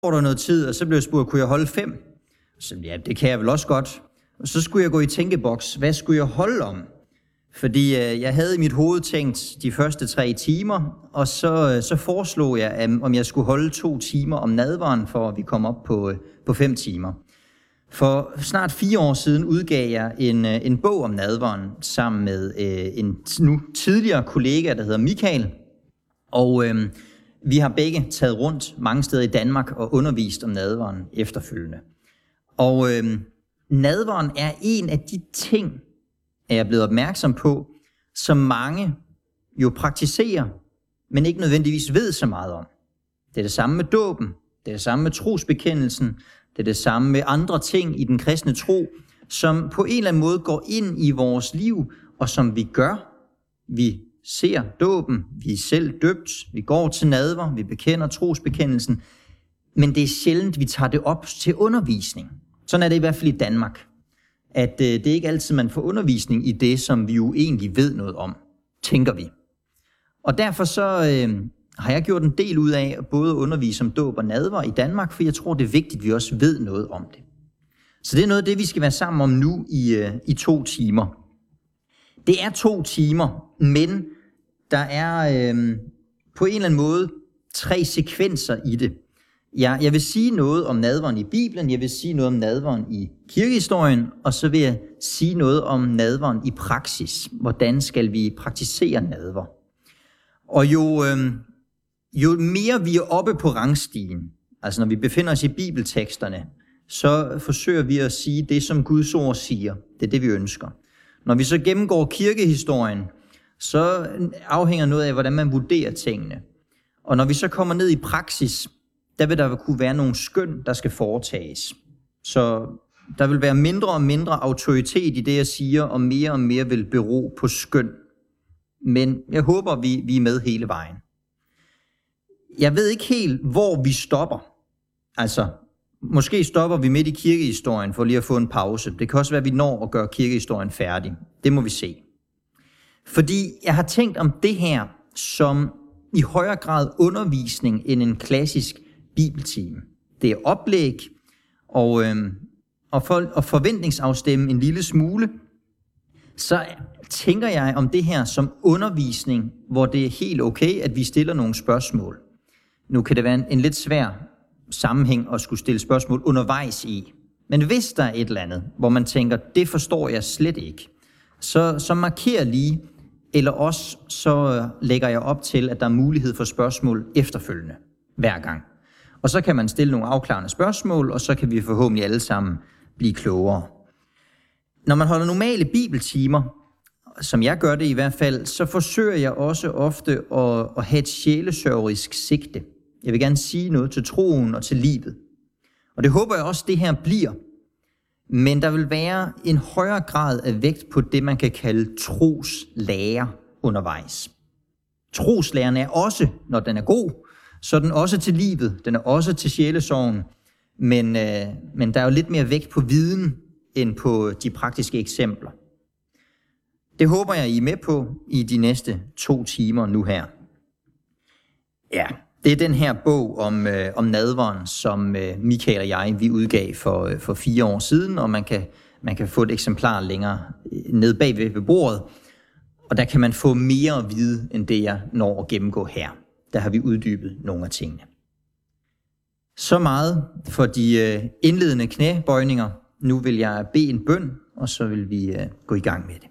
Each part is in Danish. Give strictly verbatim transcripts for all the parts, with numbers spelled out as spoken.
går der noget tid, og så blev jeg spurgt, kunne jeg holde fem? Så ja, det kan jeg vel også godt. Og så skulle jeg gå i tænkeboks. Hvad skulle jeg holde om? Fordi øh, jeg havde i mit hoved tænkt de første tre timer, og så, øh, så foreslog jeg, at, om jeg skulle holde to timer om nadveren, for at vi kom op på, øh, på fem timer. For snart fire år siden udgav jeg en, øh, en bog om nadveren sammen med øh, en nu tidligere kollega, der hedder Michael. Og øh, vi har begge taget rundt mange steder i Danmark og undervist om nadveren efterfølgende. Og øh, nadveren er en af de ting, er jeg blevet opmærksom på, som mange jo praktiserer, men ikke nødvendigvis ved så meget om. Det er det samme med dåben, det er det samme med trosbekendelsen, det er det samme med andre ting i den kristne tro, som på en eller anden måde går ind i vores liv, og som vi gør. Vi ser dåben, vi er selv døbt, vi går til nadver, vi bekender trosbekendelsen, men det er sjældent, vi tager det op til undervisning. Sådan er det i hvert fald i Danmark. At øh, det er ikke altid, man får undervisning i det, som vi jo egentlig ved noget om, tænker vi. Og derfor så øh, har jeg gjort en del ud af at både undervise om dåb og nadver i Danmark, for jeg tror, det er vigtigt, at vi også ved noget om det. Så det er noget af det, vi skal være sammen om nu i, øh, i to timer. Det er to timer, men der er øh, på en eller anden måde tre sekvenser i det. Ja, jeg vil sige noget om nadveren i Bibelen, jeg vil sige noget om nadveren i kirkehistorien, og så vil jeg sige noget om nadveren i praksis. Hvordan skal vi praktisere nadver? Og jo, øh, jo mere vi er oppe på rangstigen, altså når vi befinder os i bibelteksterne, så forsøger vi at sige det, som Guds ord siger. Det er det, vi ønsker. Når vi så gennemgår kirkehistorien, så afhænger noget af, hvordan man vurderer tingene. Og når vi så kommer ned i praksis, der vil der kunne være nogle skøn, der skal foretages. Så der vil være mindre og mindre autoritet i det, jeg siger, og mere og mere vil bero på skøn. Men jeg håber, vi, vi er med hele vejen. Jeg ved ikke helt, hvor vi stopper. Altså, måske stopper vi midt i kirkehistorien for lige at få en pause. Det kan også være, at vi når at gøre kirkehistorien færdig. Det må vi se. Fordi jeg har tænkt om det her som i højere grad undervisning end en klassisk bibeltime. Det er oplæg og, øh, og, for, og forventningsafstemme en lille smule. Så tænker jeg om det her som undervisning, hvor det er helt okay, at vi stiller nogle spørgsmål. Nu kan det være en, en lidt svær sammenhæng at skulle stille spørgsmål undervejs i. Men hvis der er et eller andet, hvor man tænker, det forstår jeg slet ikke, så, så marker lige, eller også så lægger jeg op til, at der er mulighed for spørgsmål efterfølgende hver gang. Og så kan man stille nogle afklarende spørgsmål, og så kan vi forhåbentlig alle sammen blive klogere. Når man holder normale bibeltimer, som jeg gør det i hvert fald, så forsøger jeg også ofte at, at have et sjælesørgerisk sigte. Jeg vil gerne sige noget til troen og til livet. Og det håber jeg også, det her bliver. Men der vil være en højere grad af vægt på det, man kan kalde troslære undervejs. Troslæren er også, når den er god, så er den også til livet, den er også til sjælesorgen, men, øh, men der er jo lidt mere vægt på viden, end på de praktiske eksempler. Det håber jeg, I er med på i de næste to timer nu her. Ja, det er den her bog om, øh, om nadveren, som øh, Michael og jeg, vi udgav for, øh, for fire år siden, og man kan, man kan få et eksemplar længere ned bagved ved bordet, og der kan man få mere at vide, end det jeg når at gennemgå her. Der har vi uddybet nogle af tingene. Så meget for de øh, indledende knæbøjninger. Nu vil jeg bede en bøn, og så vil vi øh, gå i gang med det.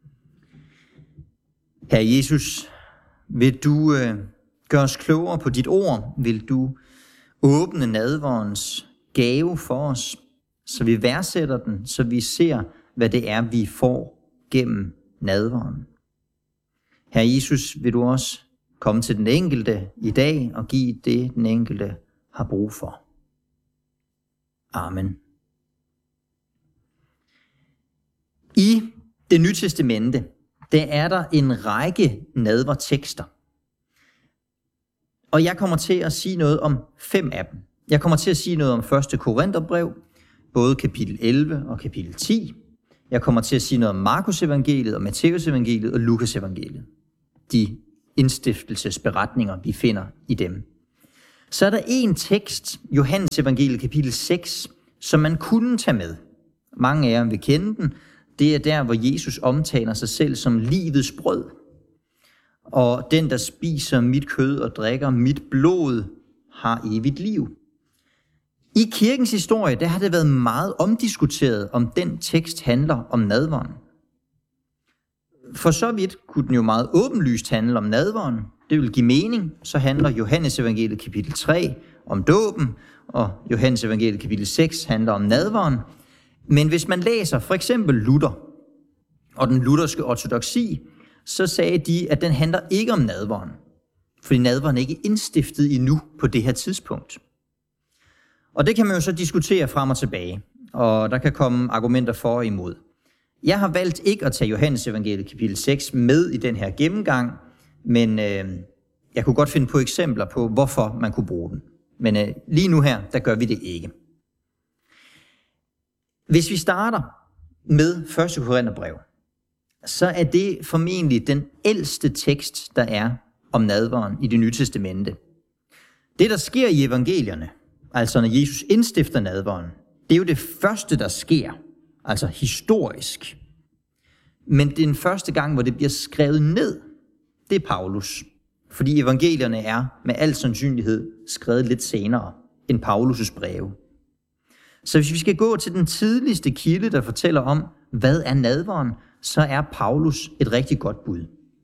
Herre Jesus, vil du øh, gøre os klogere på dit ord? Vil du åbne nadverens gave for os, så vi værdsætter den, så vi ser, hvad det er, vi får gennem nadveren? Herre Jesus, vil du også komme til den enkelte i dag og give det, den enkelte har brug for. Amen. I Det Nye Testamente, der er der en række nadvertekster. Og jeg kommer til at sige noget om fem af dem. Jeg kommer til at sige noget om første Korintherbrev, både kapitel elleve og kapitel ti. Jeg kommer til at sige noget om Markus evangeliet og Matthæus evangeliet og Lukas evangeliet. De indstiftelsesberetninger, vi finder i dem. Så er der en tekst, Johannes evangeliet kapitel seks, som man kunne tage med. Mange af jer vil kende den. Det er der, hvor Jesus omtaler sig selv som livets brød. Og den, der spiser mit kød og drikker mit blod, har evigt liv. I kirkens historie, der har det været meget omdiskuteret, om den tekst handler om nadveren. For så vidt kunne den jo meget åbenlyst handle om nadveren. Det vil give mening. Så handler Johannes evangeliet kapitel tre om dåben, og Johannes evangeliet kapitel seks handler om nadveren. Men hvis man læser for eksempel Luther og den lutherske ortodoksi, så sagde de, at den handler ikke om nadveren, fordi nadveren ikke er indstiftet endnu på det her tidspunkt. Og det kan man jo så diskutere frem og tilbage, og der kan komme argumenter for og imod. Jeg har valgt ikke at tage Johannes evangeliet kapitel seks med i den her gennemgang, men øh, jeg kunne godt finde på eksempler på, hvorfor man kunne bruge den. Men øh, lige nu her, der gør vi det ikke. Hvis vi starter med første Korintherbrev, så er det formentlig den ældste tekst, der er om nadveren i Det Nye Testamente. Det, der sker i evangelierne, altså når Jesus indstifter nadveren, det er jo det første, der sker, altså historisk. Men det er den første gang, hvor det bliver skrevet ned, det er Paulus. Fordi evangelierne er med al sandsynlighed skrevet lidt senere end Paulus' breve. Så hvis vi skal gå til den tidligste kilde, der fortæller om, hvad er nadveren, så er Paulus et rigtig godt bud.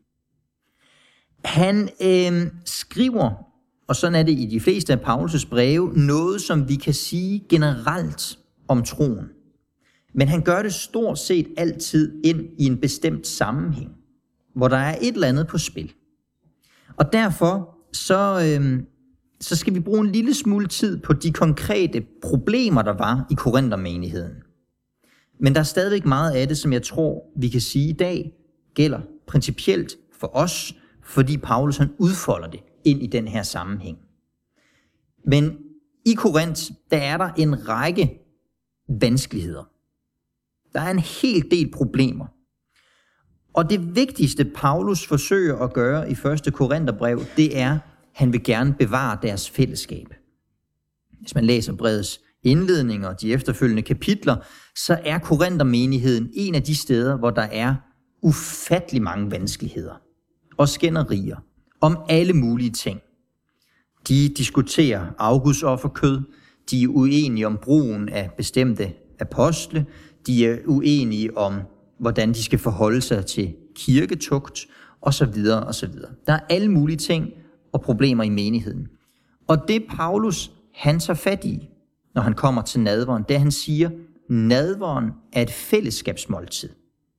Han øh, skriver, og sådan er det i de fleste af Paulus' breve, noget, som vi kan sige generelt om troen. Men han gør det stort set altid ind i en bestemt sammenhæng, hvor der er et eller andet på spil. Og derfor så, øh, så skal vi bruge en lille smule tid på de konkrete problemer, der var i Korinthermenigheden. Men der er stadigvæk meget af det, som jeg tror, vi kan sige i dag, gælder principielt for os, fordi Paulus han udfolder det ind i den her sammenhæng. Men i Korinth, der er der en række vanskeligheder. Der er en hel del problemer. Og det vigtigste, Paulus forsøger at gøre i første Korintherbrev, det er, at han vil gerne bevare deres fællesskab. Hvis man læser brevets indledning og de efterfølgende kapitler, så er Korinthermenigheden en af de steder, hvor der er ufattelig mange vanskeligheder og skænderier om alle mulige ting. De diskuterer afgudsofferkød, de er uenige om brugen af bestemte apostle, de er uenige om, hvordan de skal forholde sig til kirketugt, osv. osv. Der er alle mulige ting og problemer i menigheden. Og det Paulus, han tager fat i, når han kommer til nadveren, det han siger, nadveren er et fællesskabsmåltid.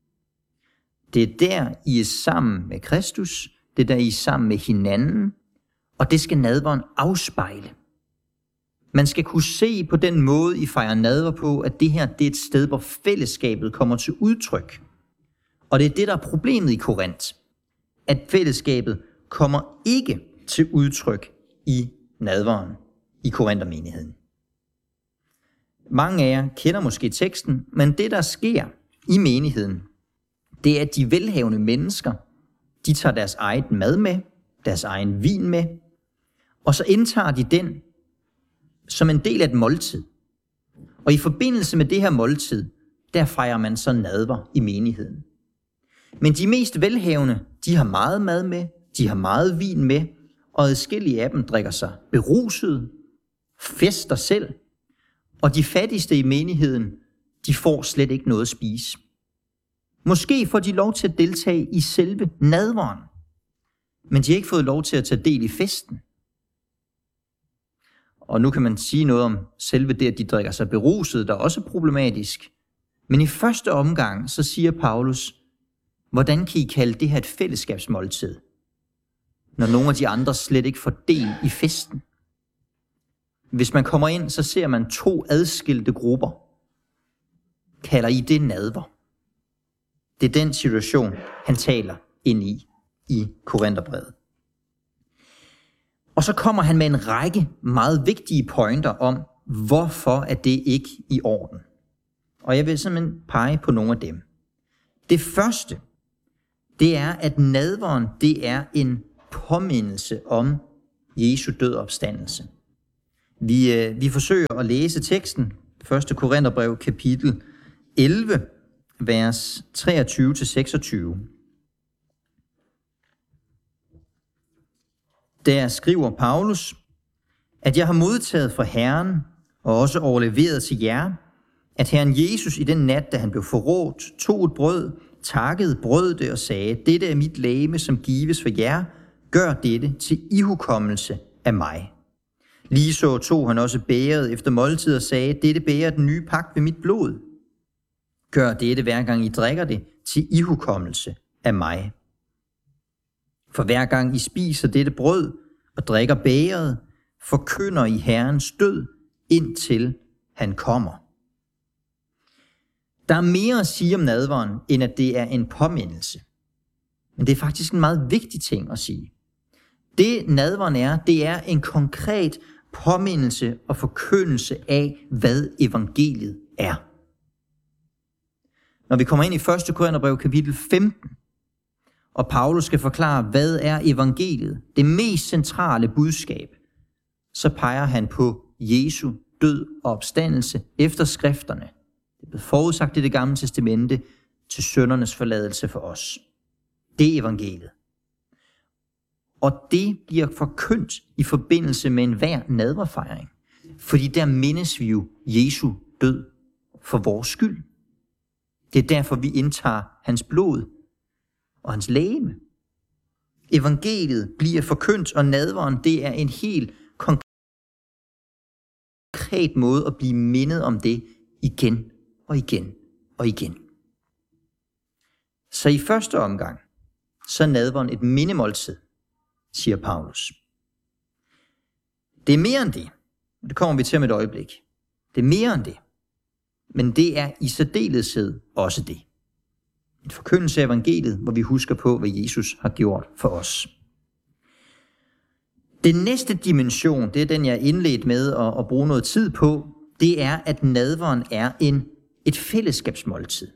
Det er der, I er sammen med Kristus, det er der, I er sammen med hinanden, og det skal nadveren afspejle. Man skal kunne se på den måde, I fejrer nadver på, at det her det er et sted, hvor fællesskabet kommer til udtryk. Og det er det, der er problemet i Korinth, at fællesskabet kommer ikke til udtryk i nadveren i Korinthermenigheden. Mange af jer kender måske teksten, men det, der sker i menigheden, det er, at de velhavende mennesker, de tager deres eget mad med, deres egen vin med, og så indtager de den som en del af et måltid. Og i forbindelse med det her måltid, der fejrer man så nadver i menigheden. Men de mest velhavende, de har meget mad med, de har meget vin med, og adskillige af dem drikker sig beruset, fester selv, og de fattigste i menigheden, de får slet ikke noget at spise. Måske får de lov til at deltage i selve nadveren, men de har ikke fået lov til at tage del i festen. Og nu kan man sige noget om selve det, at de drikker sig beruset, der er også problematisk. Men i første omgang, så siger Paulus, hvordan kan I kalde det her et fællesskabsmåltid, når nogle af de andre slet ikke får del i festen? Hvis man kommer ind, så ser man to adskilte grupper. Kalder I det nadver? Det er den situation, han taler ind i, i Korintherbrevet. Og så kommer han med en række meget vigtige pointer om, hvorfor er det ikke i orden. Og jeg vil simpelthen pege på nogle af dem. Det første, det er, at nadveren, det er en påmindelse om Jesu død og opstandelse. Vi, øh, vi forsøger at læse teksten, første Korintherbrev, kapitel elleve, vers treogtyve til seksogtyve. Der skriver Paulus, at jeg har modtaget fra Herren og også overleveret til jer, at Herren Jesus i den nat, da han blev forrådt, tog et brød, takkede, brød det og sagde, dette er mit legeme, som gives for jer, gør dette til ihukommelse af mig. Ligeså tog han også bægeret efter måltid og sagde, dette bæger den nye pagt ved mit blod. Gør dette hver gang I drikker det til ihukommelse af mig. For hver gang I spiser dette brød og drikker bægeret, forkynder I Herrens død, indtil han kommer. Der er mere at sige om nadveren, end at det er en påmindelse. Men det er faktisk en meget vigtig ting at sige. Det nadveren er, det er en konkret påmindelse og forkyndelse af, hvad evangeliet er. Når vi kommer ind i første Korintherbrev kapitel femten, og Paulus skal forklare, hvad er evangeliet, det mest centrale budskab, så peger han på Jesu død og opstandelse efter skrifterne. Det er blevet forudsagt i Det Gamle Testamente til syndernes forladelse for os. Det er evangeliet. Og det bliver forkyndt i forbindelse med enhver nadverfejring, fordi der mindes vi jo Jesu død for vores skyld. Det er derfor, vi indtager hans blod og hans legeme. Evangeliet bliver forkyndt, og nadveren, det er en helt konkret måde at blive mindet om det igen og igen og igen. Så i første omgang, så er nadveren et mindemåltid, siger Paulus. Det er mere end det, og det kommer vi til om et øjeblik. Det er mere end det, men det er i særdeleshed også det. En forkyndelse af evangeliet, hvor vi husker på, hvad Jesus har gjort for os. Den næste dimension, det er den, jeg indledt med at, at bruge noget tid på, det er, at nadveren er en, et fællesskabsmåltid.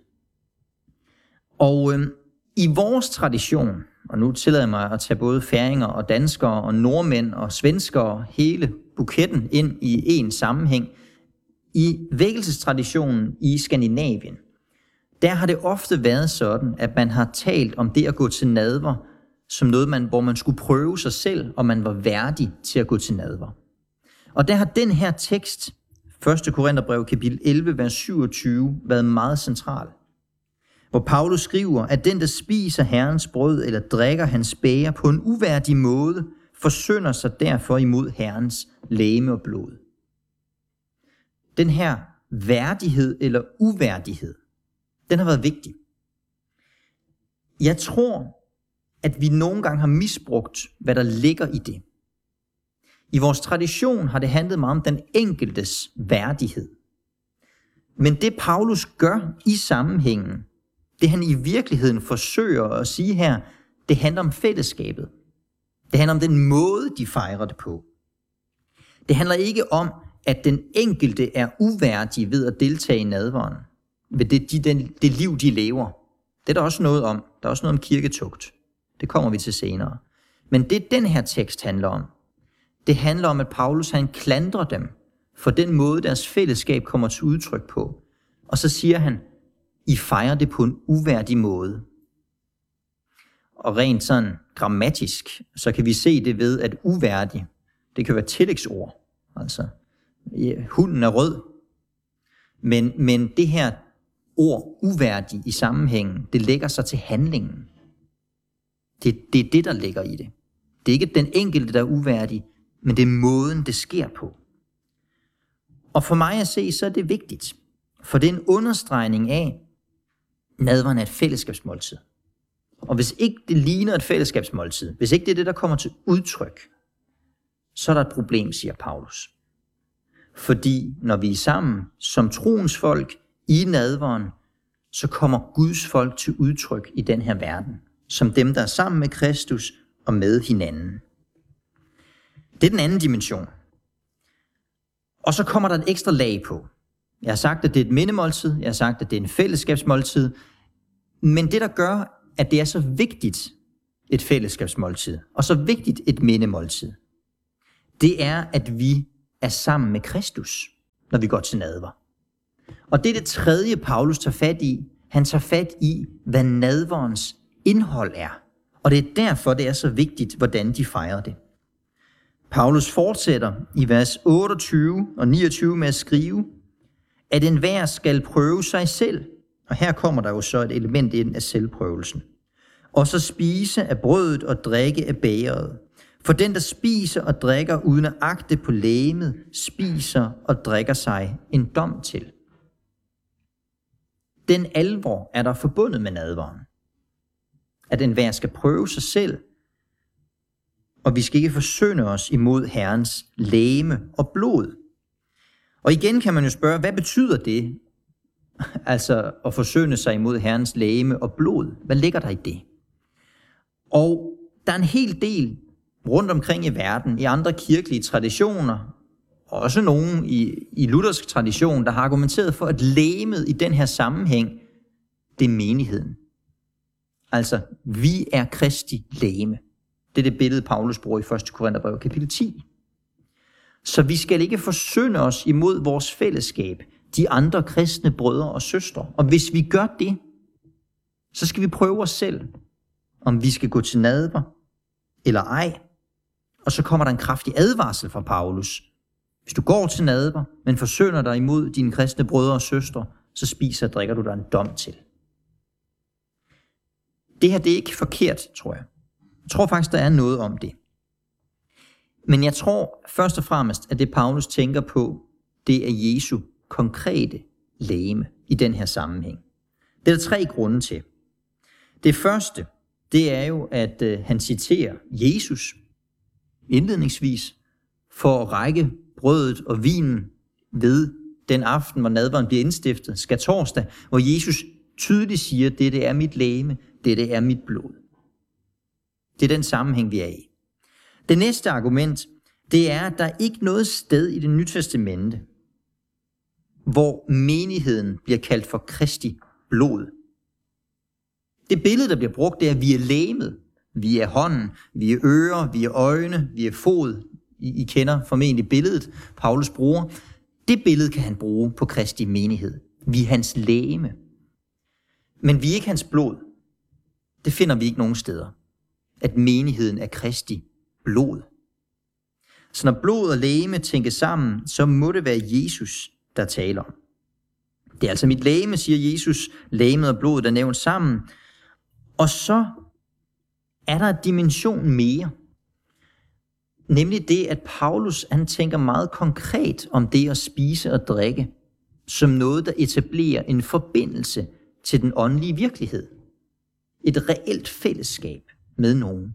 Og øh, i vores tradition, og nu tillader jeg mig at tage både færinger og danskere og nordmænd og svenskere, hele buketten ind i en sammenhæng, i vækkelsestraditionen i Skandinavien, der har det ofte været sådan, at man har talt om det at gå til nadver, som noget, man, hvor man skulle prøve sig selv, og man var værdig til at gå til nadver. Og der har den her tekst, første Korintherbrev kapitel elleve, vers syvogtyve, været meget central. Hvor Paulus skriver, at den, der spiser Herrens brød eller drikker hans bæger på en uværdig måde, forsynder sig derfor imod Herrens legeme og blod. Den her værdighed eller uværdighed, den har været vigtig. Jeg tror, at vi nogle gange har misbrugt, hvad der ligger i det. I vores tradition har det handlet meget om den enkeltes værdighed. Men det Paulus gør i sammenhængen, det han i virkeligheden forsøger at sige her, det handler om fællesskabet. Det handler om den måde, de fejrer det på. Det handler ikke om, at den enkelte er uværdig ved at deltage i nadveren, ved det, de, den, det liv, de lever. Det er der også noget om. Der er også noget om kirketugt. Det kommer vi til senere. Men det, den her tekst handler om, det handler om, at Paulus han klandrer dem for den måde, deres fællesskab kommer til udtryk på. Og så siger han, I fejrer det på en uværdig måde. Og rent sådan grammatisk, så kan vi se det ved, at uværdig, det kan være tillægsord. Altså, hunden er rød. Men, men det her ord uværdig i sammenhængen, det lægger sig til handlingen. Det, det er det, der ligger i det. Det er ikke den enkelte, der er uværdig, men det er måden, det sker på. Og for mig at se, så er det vigtigt. For det er en understregning af, nadveren er et fællesskabsmåltid. Og hvis ikke det ligner et fællesskabsmåltid, hvis ikke det er det, der kommer til udtryk, så er der et problem, siger Paulus. Fordi når vi er sammen som troens folk i nadveren, så kommer Guds folk til udtryk i den her verden, som dem, der er sammen med Kristus og med hinanden. Det er den anden dimension. Og så kommer der et ekstra lag på. Jeg har sagt, at det er et mindemåltid. Jeg har sagt, at det er en fællesskabsmåltid. Men det, der gør, at det er så vigtigt et fællesskabsmåltid, og så vigtigt et mindemåltid, det er, at vi er sammen med Kristus, når vi går til nadver. Og det er det tredje, Paulus tager fat i. Han tager fat i, hvad nadverens indhold er. Og det er derfor, det er så vigtigt, hvordan de fejrer det. Paulus fortsætter i vers otteogtyve og niogtyve med at skrive, at enhver skal prøve sig selv. Og her kommer der jo så et element ind af selvprøvelsen. Og så spise af brødet og drikke af bægeret. For den, der spiser og drikker uden at agte på legemet, spiser og drikker sig en dom til. Den alvor er der forbundet med nadveren. At enhver skal prøve sig selv, og vi skal ikke forsynde os imod Herrens legeme og blod. Og igen kan man jo spørge, hvad betyder det? Altså at forsynde sig imod Herrens legeme og blod. Hvad ligger der i det? Og der er en hel del rundt omkring i verden, i andre kirkelige traditioner, også nogen i, i luthersk tradition, der har argumenteret for, at legemet i den her sammenhæng, det er menigheden. Altså, vi er Kristi legeme. Det er det billede, Paulus bruger i første Korintherbrev kapitel ti. Så vi skal ikke forsynde os imod vores fællesskab, de andre kristne brødre og søstre. Og hvis vi gør det, så skal vi prøve os selv, om vi skal gå til nadver eller ej. Og så kommer der en kraftig advarsel fra Paulus. Hvis du går til nadver, men forsynder dig imod dine kristne brødre og søstre, så spiser og drikker du dig en dom til. Det her, det er ikke forkert, tror jeg. Jeg tror faktisk, der er noget om det. Men jeg tror først og fremmest, at det Paulus tænker på, det er Jesu konkrete legeme i den her sammenhæng. Det er der tre grunde til. Det første, det er jo, at øh, han citerer Jesus indledningsvis for at række brødet og vinen ved den aften, hvor nadveren bliver indstiftet, skærtorsdag, hvor Jesus tydeligt siger, at dette er mit legeme, dette er mit blod. Det er den sammenhæng, vi er i. Det næste argument, det er, at der er ikke noget sted i det nye testamente, hvor menigheden bliver kaldt for Kristi blod. Det billede, der bliver brugt, det er, at vi er legemet. Vi er hånden, vi er ører, vi er øjne, vi er fod. I, I kender formentlig billedet, Paulus bruger. Det billede kan han bruge på Kristi menighed. Vi er hans legeme. Men vi er ikke hans blod. Det finder vi ikke nogen steder. At menigheden er Kristi blod. Så når blod og legeme tænkes sammen, så må det være Jesus, der taler om. Det er altså mit legeme, siger Jesus. Legemet og blodet er nævnt sammen. Og så er der en dimension mere. Nemlig det, at Paulus han tænker meget konkret om det at spise og drikke, som noget, der etablerer en forbindelse til den åndelige virkelighed. Et reelt fællesskab med nogen.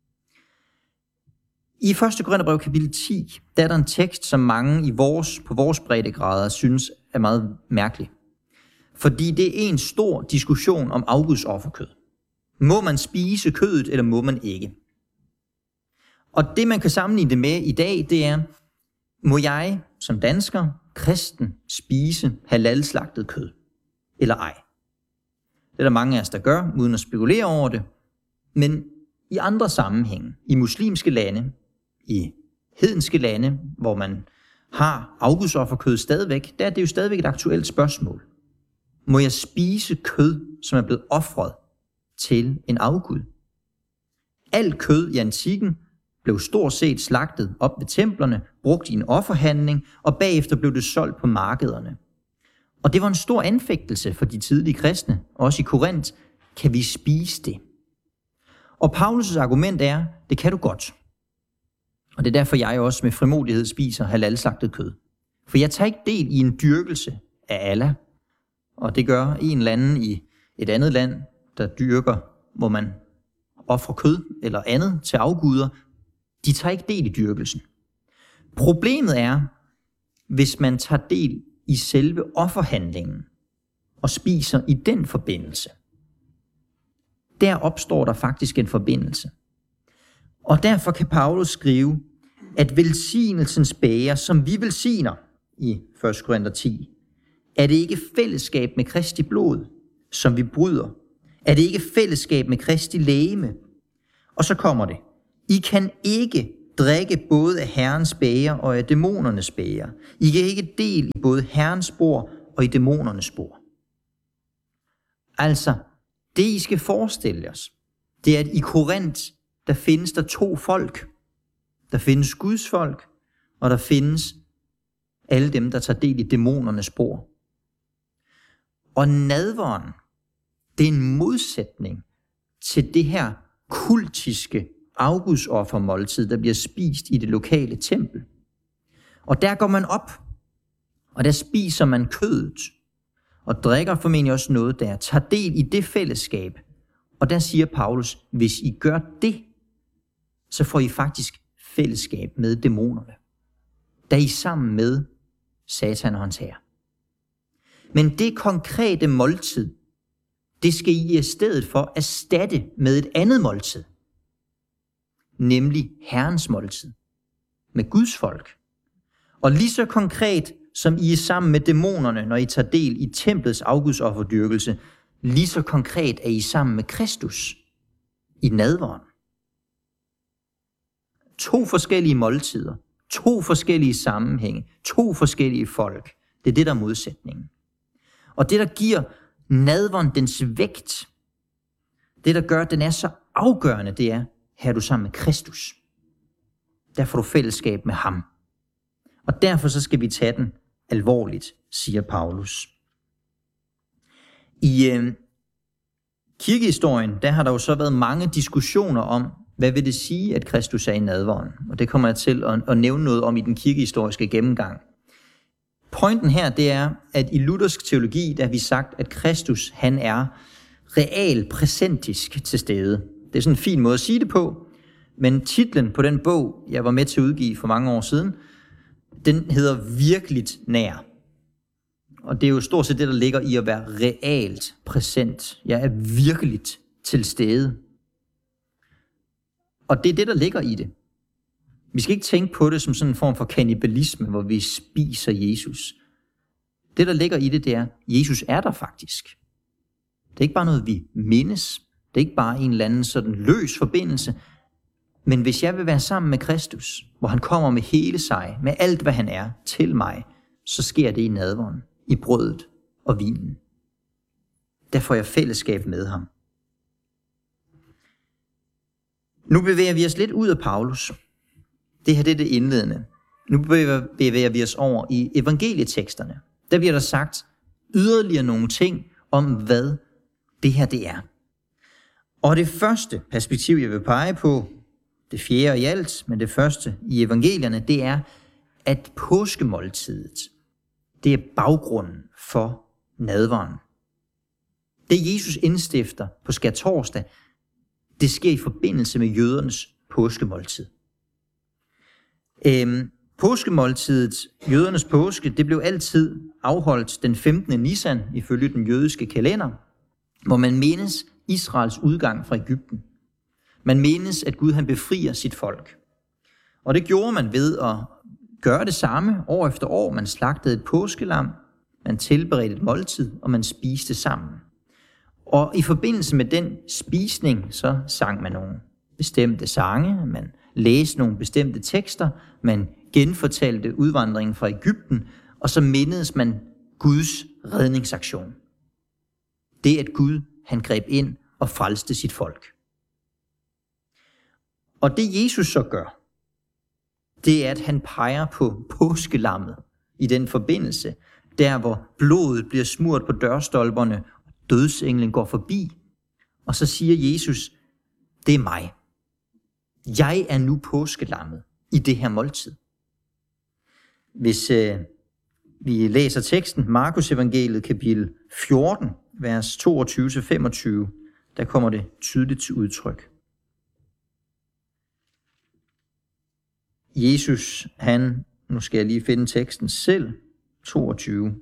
I første Korintherbrev kapitel ti, der er der en tekst, som mange i vores, på vores breddegrader synes er meget mærkelig. Fordi det er en stor diskussion om afgudsofferkød. Må man spise kødet, eller må man ikke? Og det, man kan sammenligne det med i dag, det er, må jeg som dansker, kristen, spise halalslagtet kød, eller ej? Det er der mange af os, der gør, uden at spekulere over det. Men i andre sammenhænge, i muslimske lande, i hedenske lande, hvor man har afgudsofferkød stadigvæk, der er det jo stadigvæk et aktuelt spørgsmål. Må jeg spise kød, som er blevet ofret til en afgud? Alt kød i antikken blev stort set slagtet op ved templerne, brugt i en offerhandling, og bagefter blev det solgt på markederne. Og det var en stor anfægtelse for de tidlige kristne, også i Korinth. Kan vi spise det? Og Paulus' argument er, det kan du godt. Og det er derfor, jeg også med frimodighed spiser halalslagtet kød. For jeg tager ikke del i en dyrkelse af Allah. Og det gør en eller anden i et andet land, der dyrker, hvor man ofrer kød eller andet til afguder. De tager ikke del i dyrkelsen. Problemet er, hvis man tager del i selve offerhandlingen og spiser i den forbindelse. Der opstår der faktisk en forbindelse. Og derfor kan Paulus skrive, at velsignelsens bæger, som vi velsigner i første Korinther ti, er det ikke fællesskab med Kristi blod, som vi bryder? Er det ikke fællesskab med Kristi legeme? Og så kommer det. I kan ikke drikke både af Herrens bæger og af dæmonernes bæger. I kan ikke del i både Herrens bord og i dæmonernes bord. Altså, det I skal forestille os, det er, at i Korint, der findes der to folk. Der findes Guds folk, og der findes alle dem, der tager del i dæmonernes bord. Og nadveren, det er en modsætning til det her kultiske afgudsoffermåltid, der bliver spist i det lokale tempel. Og der går man op, og der spiser man kødet, og drikker formentlig også noget der, tager del i det fællesskab. Og der siger Paulus, hvis I gør det, så får I faktisk fællesskab med dæmonerne. Der er I sammen med Satan og hans hær. Men det konkrete måltid, det skal I i stedet for erstatte med et andet måltid. Nemlig Herrens måltid. Med Guds folk. Og lige så konkret, som I er sammen med dæmonerne, når I tager del i templets afgudsofferdyrkelse, lige så konkret er I sammen med Kristus i nadveren. To forskellige måltider, to forskellige sammenhænge, to forskellige folk. Det er det, der er modsætningen. Og det, der giver nadveren dens vægt, det, der gør, at den er så afgørende, det er, her er du sammen med Kristus. Der får du fællesskab med ham. Og derfor så skal vi tage den alvorligt, siger Paulus. I øh, kirkehistorien, der har der jo så været mange diskussioner om, hvad vil det sige, at Kristus er i nadveren? Og det kommer jeg til at, at nævne noget om i den kirkehistoriske gennemgang. Pointen her, det er, at i luthersk teologi, der har vi sagt, at Kristus, han er real præsentisk til stede. Det er sådan en fin måde at sige det på, men titlen på den bog, jeg var med til at udgive for mange år siden, den hedder Virkeligt nær. Og det er jo stort set det, der ligger i at være realt præsent. Jeg er virkeligt til stede. Og det er det, der ligger i det. Vi skal ikke tænke på det som sådan en form for kannibalisme, hvor vi spiser Jesus. Det, der ligger i det, det er, at Jesus er der faktisk. Det er ikke bare noget, vi mindes. Det er ikke bare en eller anden sådan løs forbindelse. Men hvis jeg vil være sammen med Kristus, hvor han kommer med hele sig, med alt, hvad han er, til mig, så sker det i nadveren, i brødet og vinen. Der får jeg fællesskab med ham. Nu bevæger vi os lidt ud af Paulus. Det her det er det indledende. Nu bevæger vi os over i evangelieteksterne. Der bliver der sagt yderligere nogle ting om, hvad det her det er. Og det første perspektiv, jeg vil pege på, det fjerde i alt, men det første i evangelierne, det er, at påskemåltidet, det er baggrunden for nadveren. Det Jesus indstifter på skærtorsdag, det sker i forbindelse med jødernes påskemåltid. Øhm, påskemåltidet, jødernes påske, det blev altid afholdt den femtende Nisan ifølge den jødiske kalender, hvor man mindes Israels udgang fra Egypten. Man mindes, at Gud han befrier sit folk. Og det gjorde man ved at gøre det samme år efter år. Man slagtede et påskelam, man tilberedte et måltid, og man spiste sammen. Og i forbindelse med den spisning, så sang man nogle bestemte sange, man læste nogle bestemte tekster, man genfortalte udvandringen fra Egypten, og så mindedes man Guds redningsaktion. Det at Gud, han greb ind og frelste sit folk. Og det Jesus så gør, det er, at han peger på påskelammet i den forbindelse, der hvor blodet bliver smurt på dørstolperne, dødsenglen går forbi, og så siger Jesus, det er mig. Jeg er nu påskelammet i det her måltid. Hvis øh, vi læser teksten, Markus evangeliet kapitel fjorten, vers toogtyve til femogtyve, der kommer det tydeligt til udtryk. Jesus, han, nu skal jeg lige finde teksten selv, toogtyve,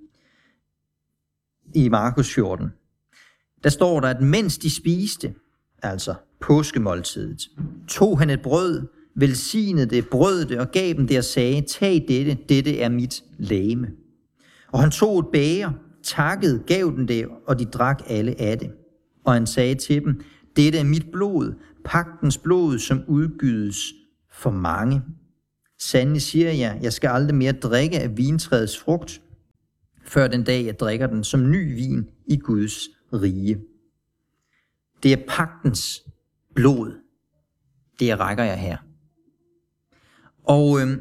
i Markus fjorten. Der står der, at mens de spiste, altså påskemåltidet, tog han et brød, velsignede det, brød det og gav dem det og sagde, tag dette, dette er mit legeme. Og han tog et bæger, takkede, gav dem det, og de drak alle af det. Og han sagde til dem, dette er mit blod, pagtens blod, som udgydes for mange. Sandelig siger jeg, jeg skal aldrig mere drikke af vintræets frugt, før den dag jeg drikker den som ny vin i Guds rige. Det er pagtens blod. Det rækker jeg her. Og øh,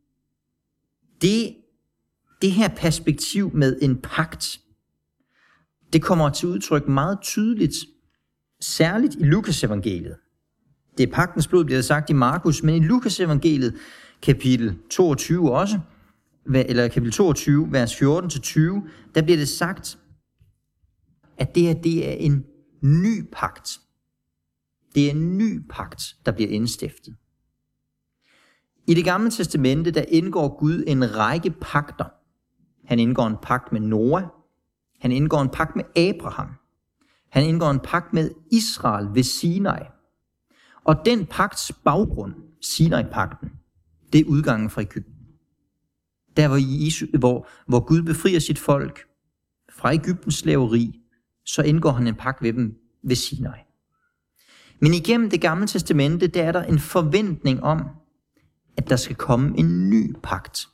det, det her perspektiv med en pagt, det kommer til udtryk meget tydeligt, særligt i Lukas evangeliet. Det er pagtens blod, bliver det sagt i Markus, men i Lukas evangeliet, kapitel toogtyve også, eller kapitel toogtyve, vers fjorten til tyve, der bliver det sagt, at det her, det er en ny pagt. Det er en ny pagt, der bliver indstiftet. I det gamle testamente, der indgår Gud en række pagter. Han indgår en pagt med Noah. Han indgår en pagt med Abraham. Han indgår en pagt med Israel ved Sinai. Og den pagts baggrund, Sinai-pagten, det er udgangen fra Egypten. Der hvor, Jesus, hvor, hvor Gud befrier sit folk fra Egyptens slaveri, så indgår han en pagt ved dem ved Sinai. Men igennem det gamle testamente, der er der en forventning om, at der skal komme en ny pagt.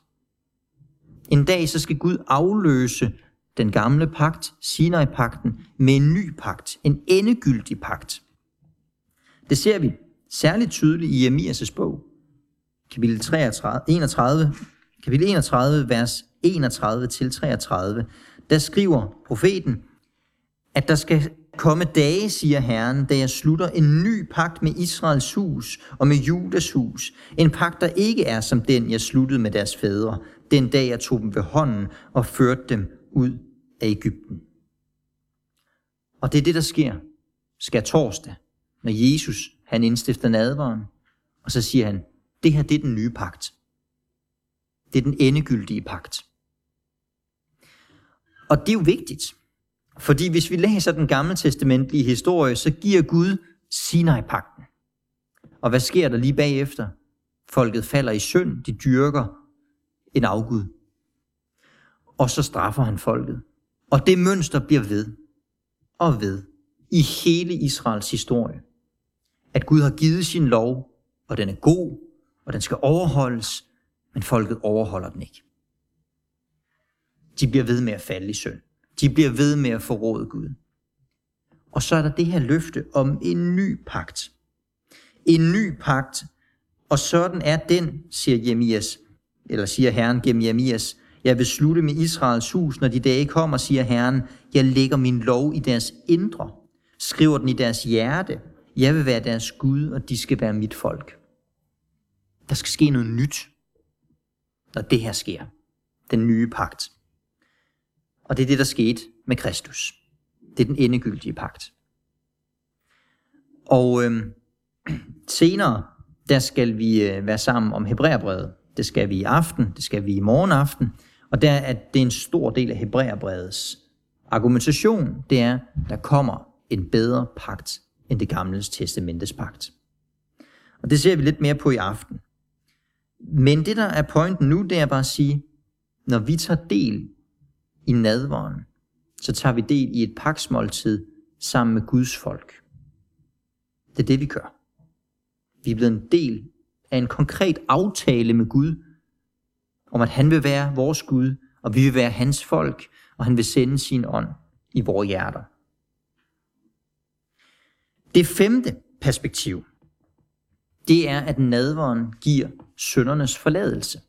En dag så skal Gud afløse den gamle pagt, Sinai-pagten, med en ny pagt, en endegyldig pagt. Det ser vi særligt tydeligt i Jeremias' bog, kapitel enogtredive, kapitel enogtredive, vers enogtredive til treogtredive. Der skriver profeten, at der skal komme dage, siger Herren, da jeg slutter en ny pagt med Israels hus og med Judas hus. En pagt, der ikke er som den, jeg sluttede med deres fædre, den dag jeg tog dem ved hånden og førte dem ud af Egypten. Og det er det, der sker skærtorsdag, når Jesus han indstifter nadveren, og så siger han, det her det er den nye pagt. Det er den endegyldige pagt. Og det er jo vigtigt, fordi hvis vi læser den gamle testamentlige historie, så giver Gud Sinai-pagten. Og hvad sker der lige bagefter? Folket falder i synd, de dyrker en afgud. Og så straffer han folket. Og det mønster bliver ved og ved i hele Israels historie. At Gud har givet sin lov, og den er god, og den skal overholdes, men folket overholder den ikke. De bliver ved med at falde i synd. De bliver ved med at forråde Gud. Og så er der det her løfte om en ny pagt. En ny pagt, og sådan er den, siger Jeremias, eller siger Herren gennem Jeremias, jeg vil slutte med Israels hus, når de dage kommer, siger Herren, jeg lægger min lov i deres indre, skriver den i deres hjerte, jeg vil være deres Gud, og de skal være mit folk. Der skal ske noget nyt, når det her sker. Den nye pagt. Og det er det, der skete med Kristus. Det er den endegyldige pagt. Og øh, senere, der skal vi øh, være sammen om Hebræerbrevet. Det skal vi i aften, det skal vi i morgen aften. Og der er det en stor del af Hebræerbrevets argumentation, det er, der kommer en bedre pagt end det gamle testamentes pagt. Og det ser vi lidt mere på i aften. Men det, der er pointen nu, det er bare at sige, når vi tager del i nadveren, så tager vi del i et pagtsmåltid sammen med Guds folk. Det er det, vi gør. Vi er blevet en del af en konkret aftale med Gud, om at han vil være vores Gud, og vi vil være hans folk, og han vil sende sin ånd i vores hjerter. Det femte perspektiv, det er, at nadveren giver syndernes forladelse.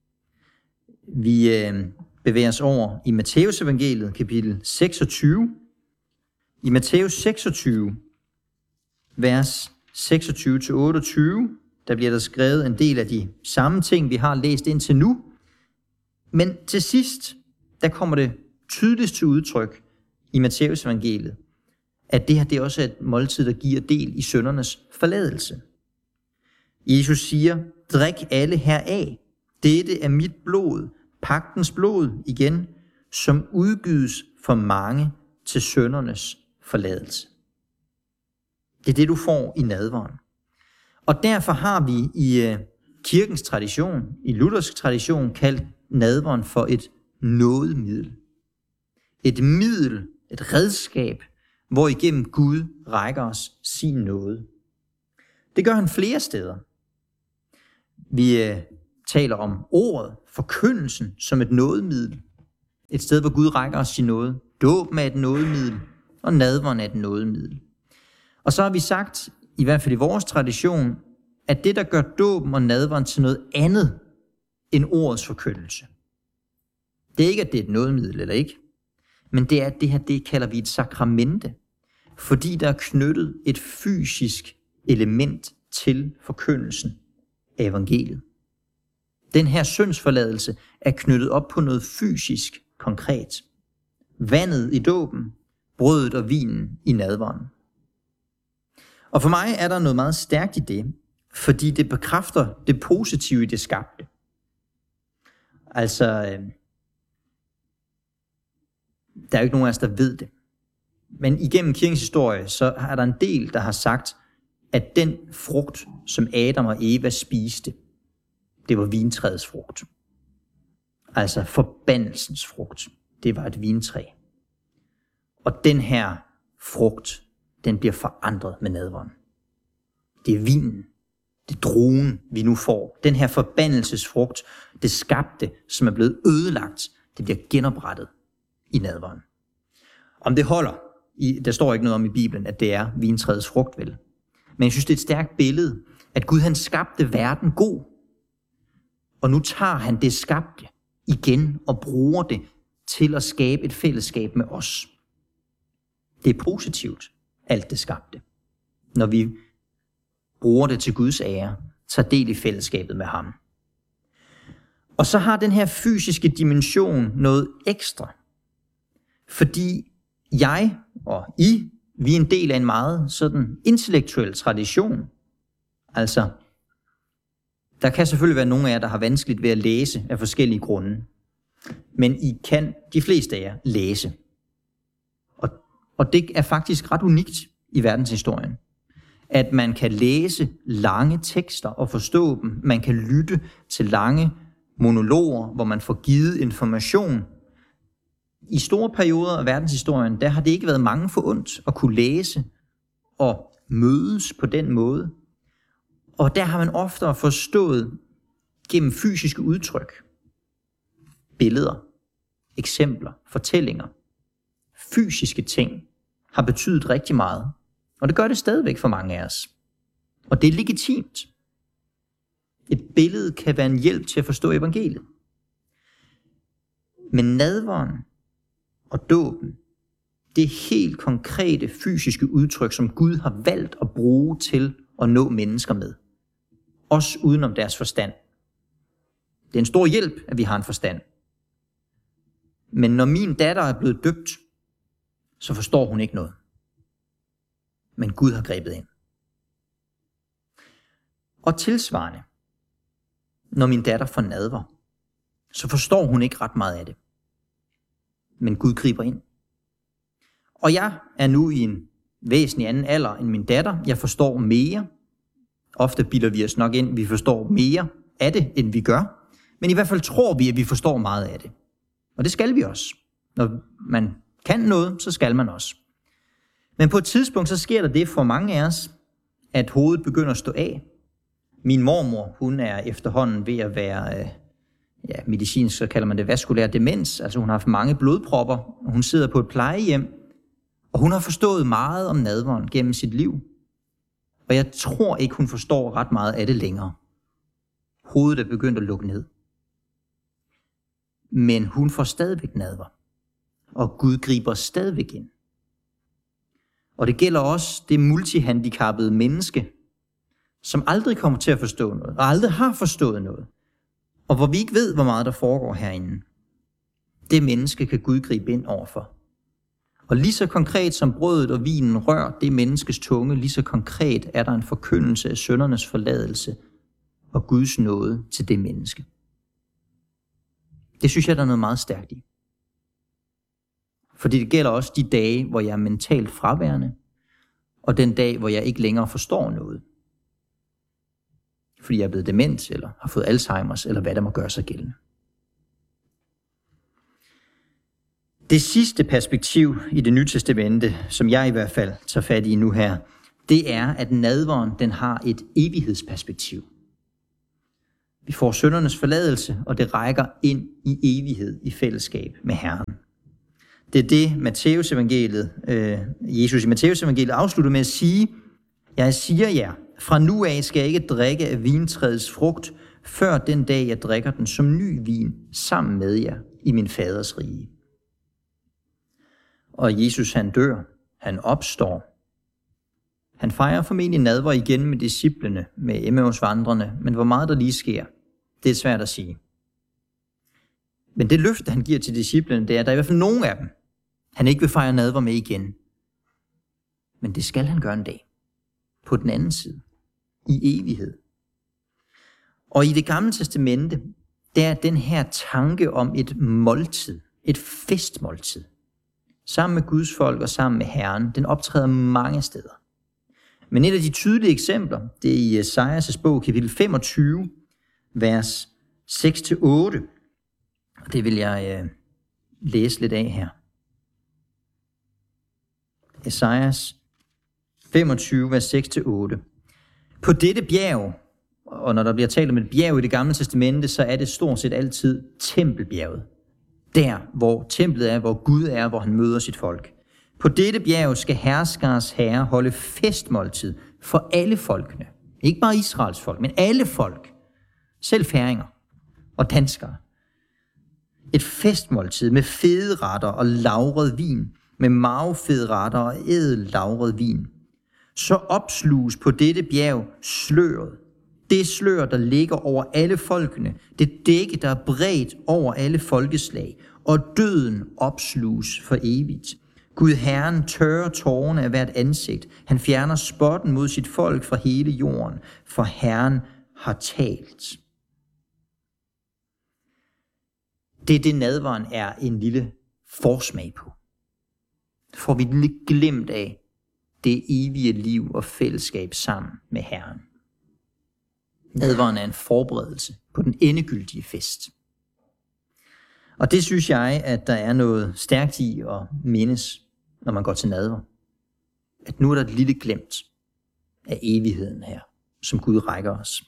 Vi øh, bevæger os over i Matteus evangeliet, kapitel seksogtyve. I Matteus seksogtyve, vers seksogtyve til otteogtyve, der bliver der skrevet en del af de samme ting, vi har læst indtil nu. Men til sidst, der kommer det tydeligst til udtryk i Matteus evangeliet, at det her det er også et måltid, der giver del i syndernes forladelse. Jesus siger, drik alle heraf. Dette er mit blod, pagtens blod igen, som udgydes for mange til syndernes forladelse. Det er det, du får i nadveren. Og derfor har vi i uh, kirkens tradition, i luthersk tradition, kaldt nadveren for et nådemiddel. Et middel, et redskab, hvor igennem Gud rækker os sin nåde. Det gør han flere steder. Vi øh, taler om ordet, forkyndelsen, som et nådemiddel. Et sted, hvor Gud rækker os sin nåde. Dåben er et nådemiddel, og nadveren er et nådemiddel. Og så har vi sagt, i hvert fald i vores tradition, at det, der gør dåben og nadveren til noget andet end ordets forkyndelse. Det er ikke, at det er et nådemiddel eller ikke, men det er, at det her, det kalder vi et sakramente, fordi der er knyttet et fysisk element til forkyndelsen af evangeliet. Den her syndsforladelse er knyttet op på noget fysisk konkret. Vandet i dåben, brødet og vinen i nadveren. Og for mig er der noget meget stærkt i det, fordi det bekræfter det positive i det skabte. Altså, der er jo ikke nogen af os, der ved det. Men igennem kirkens historie, så er der en del, der har sagt, at den frugt, som Adam og Eva spiste, det var vintræets frugt. Altså forbandelsens frugt. Det var et vintræ. Og den her frugt, den bliver forandret med nadveren. Det er vinen, det er druen, vi nu får. Den her forbandelsesfrugt, det skabte, som er blevet ødelagt, det bliver genoprettet i nadveren. Om det holder, i, der står ikke noget om i Bibelen, at det er vintræets frugt, vel. Men jeg synes, det er et stærkt billede, at Gud han skabte verden god, og nu tager han det skabte igen og bruger det til at skabe et fællesskab med os. Det er positivt, alt det skabte, når vi bruger det til Guds ære, tager del i fællesskabet med ham. Og så har den her fysiske dimension noget ekstra, fordi jeg og I, vi er en del af en meget sådan intellektuel tradition. Altså, der kan selvfølgelig være nogle af jer, der har vanskeligt ved at læse af forskellige grunde. Men I kan, de fleste af jer, læse. Og, og det er faktisk ret unikt i verdenshistorien, at man kan læse lange tekster og forstå dem. Man kan lytte til lange monologer, hvor man får givet information. I store perioder af verdenshistorien, der har det ikke været mange forundt at kunne læse og mødes på den måde. Og der har man oftere forstået gennem fysiske udtryk, billeder, eksempler, fortællinger. Fysiske ting har betydet rigtig meget, og det gør det stadigvæk for mange af os. Og det er legitimt. Et billede kan være en hjælp til at forstå evangeliet. Men nadveren og dåben, det er helt konkrete fysiske udtryk, som Gud har valgt at bruge til at nå mennesker med. Også udenom deres forstand. Det er en stor hjælp, at vi har en forstand. Men når min datter er blevet døbt, så forstår hun ikke noget. Men Gud har grebet ind. Og tilsvarende, når min datter får nadver, så forstår hun ikke ret meget af det. Men Gud griber ind. Og jeg er nu i en væsentlig anden alder end min datter. Jeg forstår mere. Ofte bilder vi os nok ind, vi forstår mere af det, end vi gør. Men i hvert fald tror vi, at vi forstår meget af det. Og det skal vi også. Når man kan noget, så skal man også. Men på et tidspunkt, så sker der det for mange af os, at hovedet begynder at stå af. Min mormor, hun er efterhånden ved at være, ja, medicinsk så kalder man det vaskulær demens. Altså hun har haft mange blodpropper. Hun sidder på et plejehjem, og hun har forstået meget om nadveren gennem sit liv. Og jeg tror ikke, hun forstår ret meget af det længere. Hovedet er begyndt at lukke ned. Men hun får stadigvæk nadver. Og Gud griber stadigvæk ind. Og det gælder også det multihandicappede menneske, som aldrig kommer til at forstå noget, og aldrig har forstået noget. Og hvor vi ikke ved, hvor meget der foregår herinde. Det menneske kan Gud gribe ind overfor. Og lige så konkret som brødet og vinen rører det menneskes tunge, lige så konkret er der en forkyndelse af syndernes forladelse og Guds nåde til det menneske. Det synes jeg, der er noget meget stærkt i. Fordi det gælder også de dage, hvor jeg er mentalt fraværende, og den dag, hvor jeg ikke længere forstår noget. Fordi jeg er blevet dement, eller har fået Alzheimers, eller hvad der må gøre sig gældende. Det sidste perspektiv i Det Nye Testamente, som jeg i hvert fald tager fat i nu her, det er, at nadveren den har et evighedsperspektiv. Vi får syndernes forladelse, og det rækker ind i evighed i fællesskab med Herren. Det er det, Matteus evangeliet, øh, Jesus i Matteus evangeliet afslutter med at sige, jeg siger jer, fra nu af skal jeg ikke drikke af vintræets frugt, før den dag jeg drikker den som ny vin sammen med jer i min faders rige. Og Jesus han dør, han opstår. Han fejrer formentlig nadver igen med disciplene, med Emmaus-vandrene, men hvor meget der lige sker, det er svært at sige. Men det løfte, han giver til disciplene, det er, at der er i hvert fald nogen af dem, han ikke vil fejre nadver med igen. Men det skal han gøre en dag. På den anden side. I evighed. Og i det gamle testamente, der er den her tanke om et måltid, et festmåltid, sammen med Guds folk og sammen med Herren, den optræder mange steder. Men et af de tydelige eksempler, det er i Esajas bog, kapitel femogtyve, vers seks til otte. Og det vil jeg øh, læse lidt af her. Esajas femogtyve, vers seks til otte. På dette bjerg, og når der bliver talt om et bjerg i det gamle testamente, så er det stort set altid tempelbjerget. Der, hvor templet er, hvor Gud er, hvor han møder sit folk. På dette bjerg skal herskers herre holde festmåltid for alle folkene. Ikke bare Israels folk, men alle folk. Selv færinger og danskere. Et festmåltid med fede retter og lagret vin, med marvfede retter og ædel lagret vin. Så opsluges på dette bjerg sløret. Det slør, der ligger over alle folkene. Det dække, der er bredt over alle folkeslag. Og døden opsluges for evigt. Gud Herren tørrer tårerne af hvert ansigt. Han fjerner spotten mod sit folk fra hele jorden, for Herren har talt. Det er det, nadveren er en lille forsmag på. Får vi et lille glimt af det evige liv og fællesskab sammen med Herren. Nadveren er en forberedelse på den endegyldige fest. Og det synes jeg, at der er noget stærkt i at mindes, når man går til nadver. At nu er der et lille glimt af evigheden her, som Gud rækker os.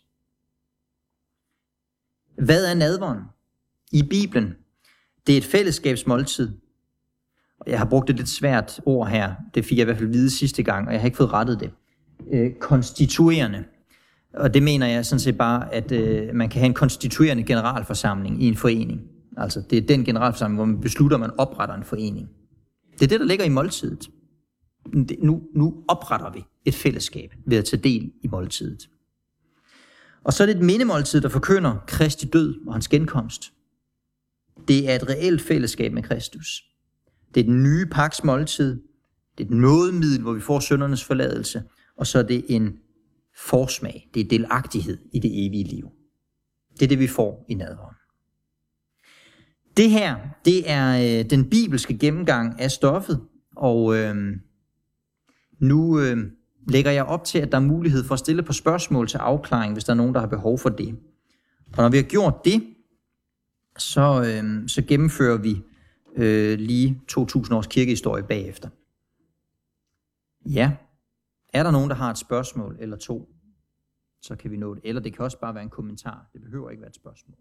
Hvad er nadveren? I Bibelen, det er et fællesskabsmåltid. Og jeg har brugt et lidt svært ord her, det fik jeg i hvert fald vide sidste gang, og jeg har ikke fået rettet det. Øh, konstituerende. Og det mener jeg sådan set bare, at øh, man kan have en konstituerende generalforsamling i en forening. Altså det er den generalforsamling, hvor man beslutter, at man opretter en forening. Det er det, der ligger i måltidet. Nu, nu opretter vi et fællesskab ved at tage del i måltidet. Og så er det et mindemåltid, der forkynder Kristi død og hans genkomst. Det er et reelt fællesskab med Kristus. Det er den nye pagts måltid. Det er et nådemiddel, hvor vi får syndernes forladelse. Og så er det en forsmag. Det er delagtighed i det evige liv. Det er det, vi får i nadveren. Det her, det er øh, den bibelske gennemgang af stoffet. Og øh, nu øh, lægger jeg op til, at der er mulighed for at stille på spørgsmål til afklaring, hvis der er nogen, der har behov for det. Og når vi har gjort det, så, øh, så gennemfører vi øh, lige to tusind års kirkehistorie bagefter. Ja, er der nogen, der har et spørgsmål eller to, så kan vi nå det. Eller det kan også bare være en kommentar. Det behøver ikke være et spørgsmål.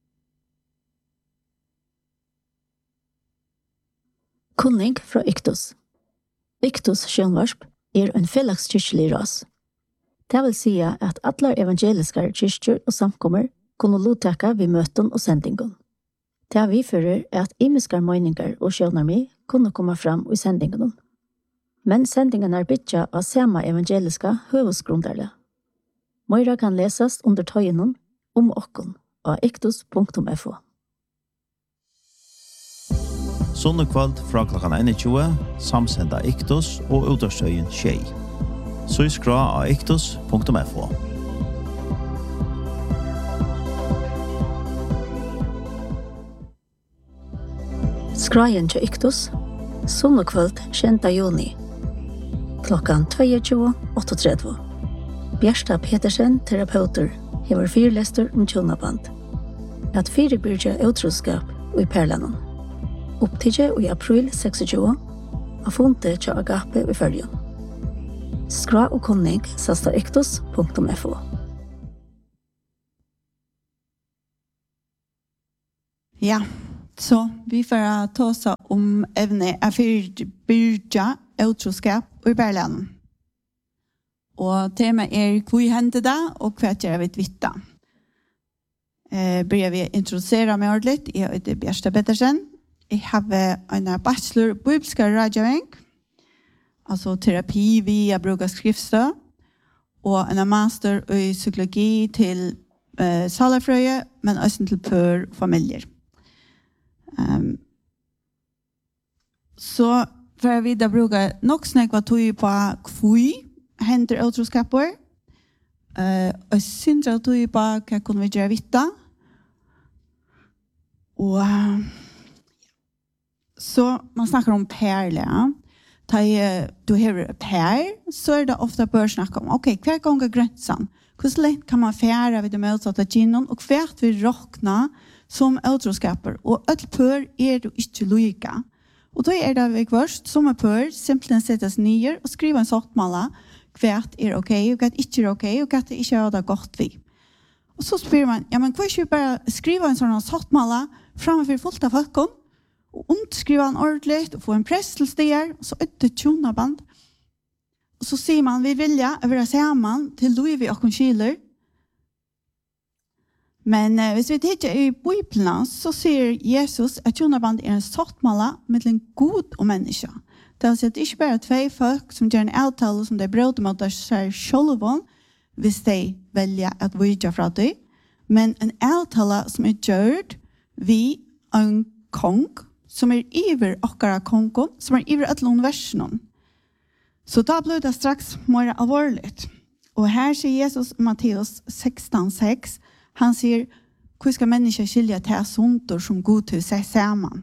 Kunning fra Iktus. Iktus Sjønvarsp er en fellagskirkelig ras. Det vil si at alle evangeliske kyrkjer og samkommer kunne lodtaka ved møten og sendingen. Det vi fører er at imiske meninger og sjønarmi kunne komme fram i sendingen. Men sendingen er bytja av samme evangeliske høvesgrunderle. Møyra kan leses under tøyenen om okken av iktus punktum f o. Sunnekvalt fra klokken einogtjúgu, samsenda Iktus og utastøyen Tjei. Så skra av iktus punktum f o. Skrajen til Iktus, sunnekvalt sjuende juni, klokkan tjueto tretti. Bjersta Petersen, terapeuter, hever fyrlester om tjonaband. At fyrebyrja utroskap i Perlanen. Opptidje i april tjueseks, av fonte til Agape i Følgen. Skra og kunning sastar iktus punktum f o. Ja, så vi får ta oss om evne av fyrbyrja utroskap og i Berlin. Og tema er hva hender det, og hva gjør vi vitta. Eh, börjar vi introducera mig ordentligt. Jag heter Björsta Pettersen. Jag har en bachelor i bibelska rådgivning, alltså terapi via brukar skriftstö, och en master i psykologi till eh, salafröje, men också till för familjer. Um, så för vi där brukar nog snacka tog på kvui händer utroskapor. Eh, och syndra tog på vad kan vi göra vitta. Och så man snackar om pärle. Ta du har pär så är det ofta bör snacka om okej, okay, kvar gånger gränsen. Hur länge kan man färra vid de motsatta kinnon och kvärt vi rockna som utroskapar och ett pör är du inte lika. Och då är det väg först som ett pör simpelthen sättas ner och skriva en sortmala kvärt är okej och att inte är okej och att det inte är det gott vi. Och så spyr man, ja men kvar ska vi bara skriva en sån sortmala framför fullt av folkon och underskriva en ordentligt och få en press till stegar och så ett tjonaband. Och så säger man, vi vill ja vara samman till Louis och Conchiler. Men eh, hvis vi tittar i Bibeln så säger Jesus att tjonaband är en sortmala mellan god och människa. Det vill säga att det inte bara är två folk som gör en avtal som de bröt mot sig själva hvis de väljer att vidja från det. Men en avtal som är gjord vi en kong som är över åkara kongon som är över ett universum. Så då blir det strax mer allvarligt. Och här säger Jesus i Matteus sexton sex, han säger, hur ska människor skilja till suntor som god till sig samman?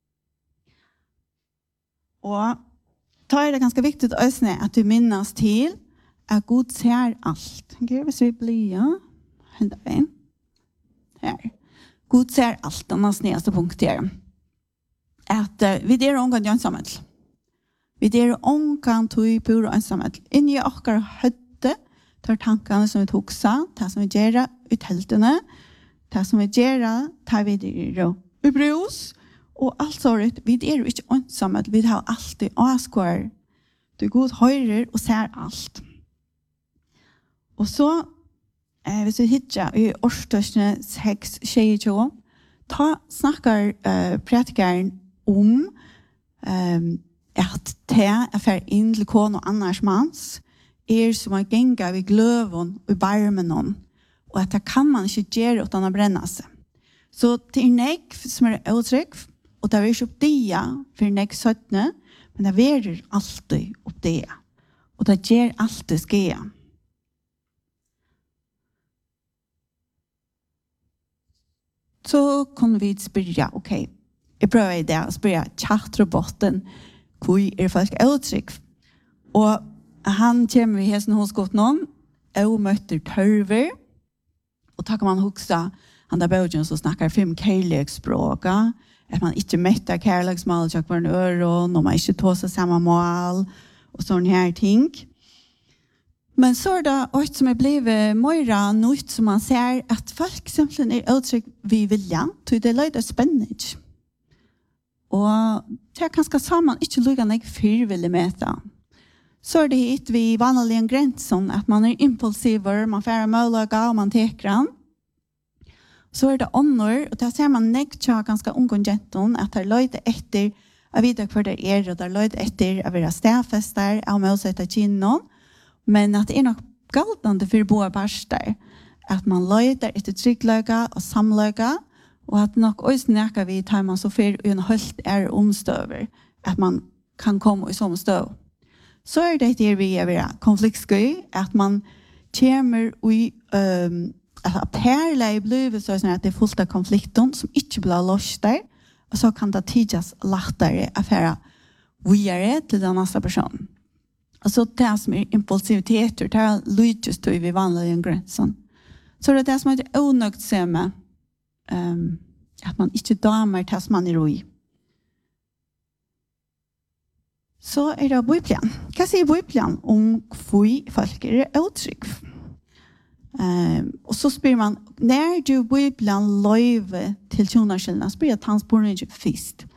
Och då är det ganska viktigt att du minnas till att Gud ser allt. Okej, hvis vi blir, ja, hända in. Här. Gud ser allt, den nästa punkt är att uh, vi är omgående ensamhet. Vi är omgående tog pur ensamhet. Inne i åkar hötte tar tankarna som vi tog sa, det som vi gör ut heltene, det som vi gör tar vi det i brus, och allt sånt, vi är inte ensamhet, vi har alltid avskår. Du god høyrer og ser allt. Och så, eh, hvis vi hittar i årstørsene sex tjejtjå, ta snackar uh, pratikaren om um, at te er fer inn til kon og annars mans er som er genga vid gløvon og barmen hon, og at det kan man ikke gjøre utan å brenne seg. Så det er nek som er uttrykk, og det er ikke opp dia for nek søttene, men det er alltid opp dia, og det gjør alltid skea. Så kunne vi spørre, ok, jeg prøver i det å spørre chatroboten, hvor er folk uttrykk? Og han kommer i hesten hos godt noen, og møter tørver, og da kan man huske, han der bøgen som snakker fem kærlighetsspråk, at man ikke møter kærlighetsmål, tjokk var en øron, og man ikke tar seg samme mål, og sånne her ting. Men så er det også som er blevet mer nytt som man ser at folk simpelthen er uttrykk vi vilja, så det er løyde spennende. Og det er ganske sammen, ikke lukkende jeg fyr ville møte. Så er det hit vi vanlig en grensen, at man er impulsiver, man færer målaga og man teker den. Så er det ånder, og det ser man nekta ganske unge genton, at det er løyde etter å vite hva det er, og det er løyde etter å være stedfester, av målsette kinnon, men at det er nok galtande for boa parster, at man løyder etter tryggløyga og samløyga, og at nok også nekka vi tar man så fyr og en hølt er omstøver, at man kan komme i sånne støv. Så er det etter vi er konfliktskøy, at man kommer i um, at perle i blivet så at det er fullt av konflikten som ikke blir løst der, og så kan det tidjas lettere affære videre til den neste personen. Og så det som er impulsivitet, det er lydes til vi vanlige grensen. Så det er det som er unøgt se med, um, at man ikke damer til som man er i. Så er det Bibelen. Hva sier Bibelen om hvor folk er uttrykk? Um, och så spyr man, när du Bibeln löjve till tjonaskillnad, spyr att han spår inte fist.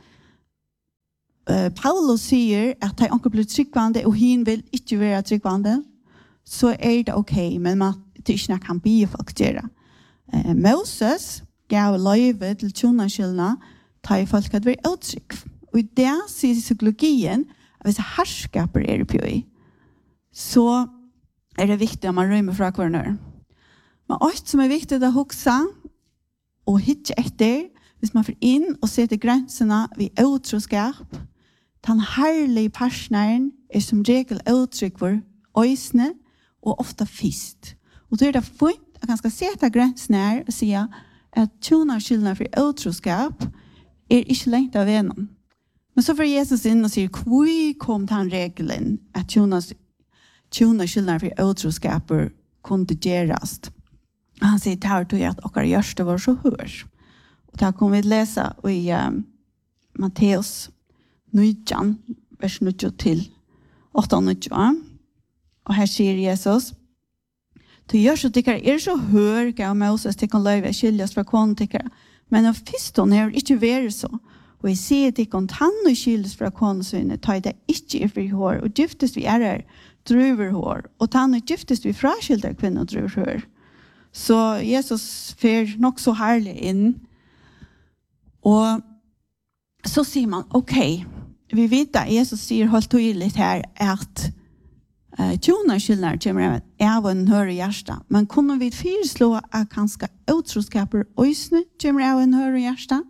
Uh, Paulus säger att han inte blir tryggvande och han vill inte vara tryggvande, så är det okej, okay, men man det är inte kan be folk göra. Uh, Moses gav löjve till tjonaskillnad, tar folk att vara utrygg. Och i det säger psykologien, att hvis herskaper är på i, så är det viktigt att man rymmer från kvarnör. Men allt som är viktigt att huxa och hitta efter, hvis man får in och sätter gränserna vid otroskap, den härliga partnern är som regel uttryck för ösne och ofta fist. Och då är det fint att man ska sätta gränserna här och säga att tjonaskillnad för otroskap är inte längt av vännen. Men så får Jesus in och säger, hur kom den regeln att tjonaskillnad för otroskaper kunde göras? Han säger här till att åkar görste var så hör. Och där kommer vi läsa i um, Matteus nio, vers nio till åtta nio. Och här säger Jesus, till görste tycker är så hör, gav Moses till kan löjva skiljas från kon tycker. Men av fiston är inte värre så. Og jeg sier til kon tann og skildes fra konsyne, tar det ikke i fri hår, og giftes vi er her, druver hår, og tann og giftes vi fraskilder kvinner druver hår. Så Jesus fer nok så herlig inn, og så sier man, ok, vi vet at Jesus sier helt tydelig her, at uh, tjonaskildene kommer av en høyre hjärsta, men kunne vi fyrslå at kanskje utroskaper øysene kommer av en høyre hjärsta?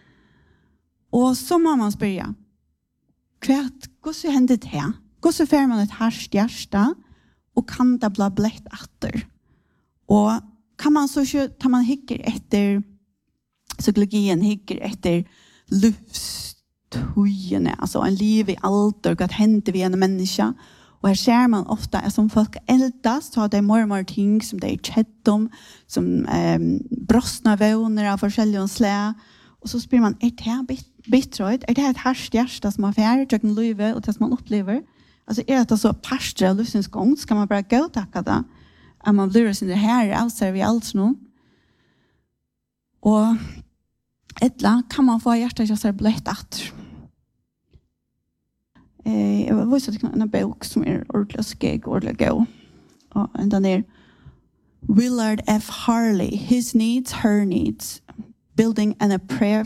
Og så må man spørre, hva så hender det her? Hva så får man et hardt hjerte, og kan det bli blett atter? Og kan man så ikke, tar man hikker etter, psykologien hikker etter livstøyene, altså en liv i alder, hva hender vi en menneske? Og her ser man ofta at som folk eldas, så har de mer og mer ting som de er kjedd om, som um, brostna våner av forskjellige slag, og så spør man, er det her bitt? Bittroid, er det et hardt hjerte som har færre tøkken livet og det som man opplever? Altså er det så parstre av livsens gång, skal man bare gå takke det, at man blir sin det her, altså vi alt nå. Og etla kan man få hjertet til å se blett at. Eh, jeg var vise til en bok som er ordentlig skeg, ordentlig gå. Og den er Willard F. Harley, His Needs, Her Needs, Building an a Prayer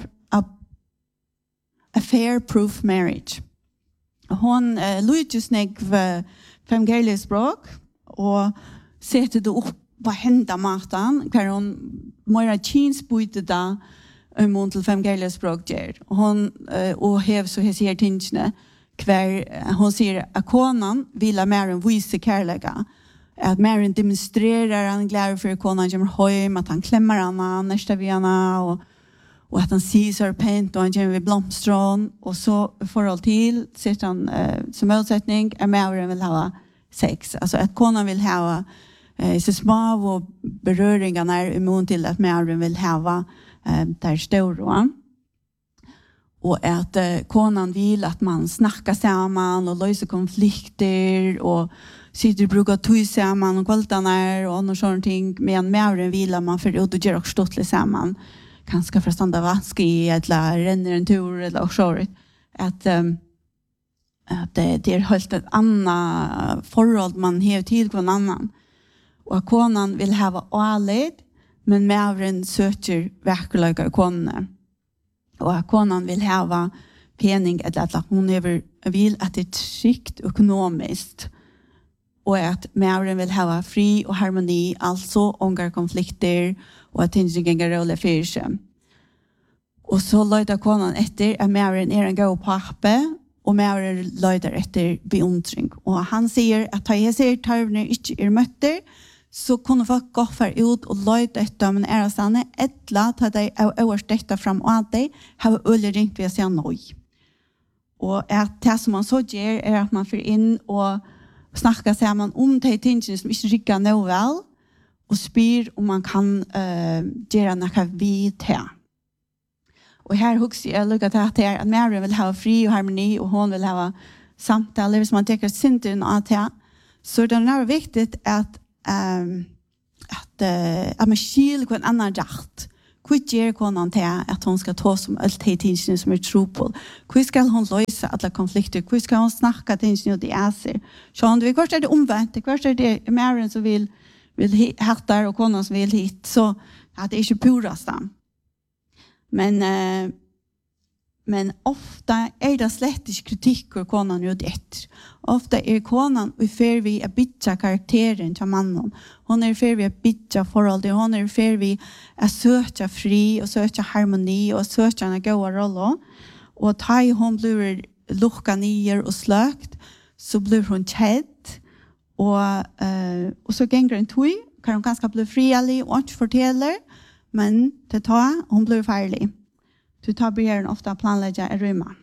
A Fair Proof Marriage. Hon eh, Luigi Snegg fem gærlige språk og sette det opp på henda maten, hver hon mora kinsbøyde da um til fem gærlige språk gjør. Hon eh, og hev så hes her tingene hver hon sier at konan vil ha mer enn vise kærlega. At mer enn demonstrerer han glede for konan kommer hjem, at han klemmer henne, neste vi henne, og och att han ser så pent och han kommer vid blomstrån och så förhåll till sitter han eh, som motsättning är mävren vill ha sex. Alltså att konan vill ha eh, så små och beröringarna är immun till att mävren vill ha eh, där stora. Och att eh, konan vill att man snackar samman och löser konflikter och sitter och brukar tog samman och kvältarna och något sånt ting. Men mävren vill att man får ut och gör också stått samman. Kanske för standa vask i eller renner en tur eller så att um, att det, det är helt ett annat förhåll man har till på en annan och konan vill ha ärlighet men mävren söker verkliga konan och konan vill ha penning eller att hon över vill att det är tryggt ekonomiskt och att mävren vill ha fri och harmoni, alltså ångar konflikter och att det inte gänga roller för sig. Och så löjda konan efter att mävren är en god pappa och mävren löjda efter beundring. Och han säger att han ser tarvner inte är mötter så kunde folk gå för ut och löjda efter men är sanna ettla ta dig överst detta fram och att dig har ölle ringt vid att säga nej. Och att det som man så gör är att man får in och snacka samman om de tingene som ikke rikker noe vel, og spyr om man kan uh, gjøre noe vidt her. Og her husker jeg lukket til at, at Mary vil ha fri og harmoni, og hun vil ha samtale, hvis man tenker synden av det, så det er viktig at, um, att uh, att man skil på en annan rätt. Hur ger konan till att hon ska ta som allt det tingen som är tro på? Hur ska hon lösa alla konflikter? Hur ska hon snacka tingen och det är sig? Så om det kvart är det omvänt, det kvart är det mären som vill vill hattar och konan som vill hit, så att det är inte purast. Men uh, men ofta är det slett inte kritik och konan ut ett. Ofta är konan i färd vi att byta karakteren till mannen. Hon är i färd vi att byta förhållande. Hon är i färd vi att söka fri och söka harmoni och söka en goda roll. Och ta hon blir lucka ner och slökt, så blir hon kädd. Och, uh, och så gänger en tog, kan hon ganska bli frialig och inte fortäller. Men det tar hon blir farlig. Du tar början ofta planlägga en rymma.